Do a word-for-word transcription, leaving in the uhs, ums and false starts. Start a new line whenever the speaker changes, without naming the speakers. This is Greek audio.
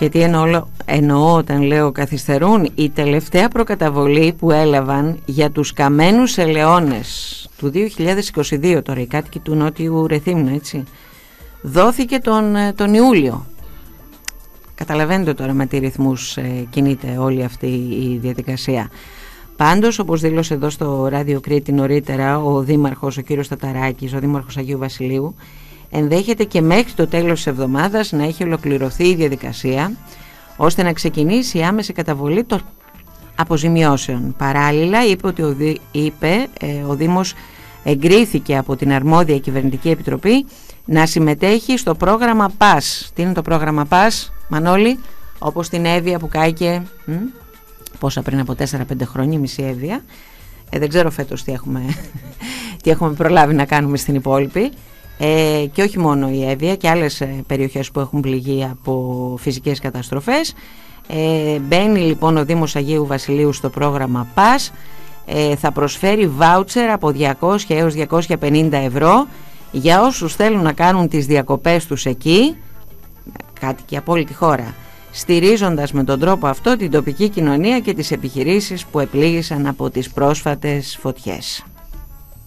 Και τι εννοώ, εννοώ όταν λέω καθυστερούν? Η τελευταία προκαταβολή που έλαβαν για τους καμένους ελαιώνες του δύο χιλιάδες είκοσι δύο, τώρα οι κάτοικοι του Νότιου Ρεθύμνου, έτσι, δόθηκε τον, τον Ιούλιο. Καταλαβαίνετε τώρα με τι ρυθμούς ε, κινείται όλη αυτή η διαδικασία. Πάντως, όπως δήλωσε εδώ στο Ράδιο Κρήτη νωρίτερα ο Δήμαρχος, ο κύριος Ταταράκης, ο Δήμαρχος Αγίου Βασιλείου, ενδέχεται και μέχρι το τέλος της εβδομάδας να έχει ολοκληρωθεί η διαδικασία ώστε να ξεκινήσει η άμεση καταβολή των αποζημιώσεων. Παράλληλα, είπε ότι ο, Δή, είπε, ε, ο Δήμος εγκρίθηκε από την αρμόδια κυβερνητική επιτροπή να συμμετέχει στο πρόγραμμα ΠΑΣ. Τι είναι το πρόγραμμα ΠΑΣ, Μανώλη? Όπως την Εύβοια που κάηκε μ, πόσα πριν από τέσσερα πέντε χρόνια, μισή Εύβοια. Ε, δεν ξέρω φέτος τι έχουμε, τι έχουμε προλάβει να κάνουμε στην υπόλοιπη. Ε, και όχι μόνο η Εύβοια και άλλες ε, περιοχές που έχουν πληγεί από φυσικές καταστροφές. Ε, μπαίνει λοιπόν ο Δήμος Αγίου Βασιλείου στο πρόγραμμα ΠΑΣ. Ε, θα προσφέρει βάουτσερ από διακόσια έως διακόσια πενήντα ευρώ για όσους θέλουν να κάνουν τις διακοπές τους εκεί, κάτοικοι από όλη τη χώρα, στηρίζοντας με τον τρόπο αυτό την τοπική κοινωνία και τις επιχειρήσεις που επλήγησαν από τις πρόσφατες φωτιές.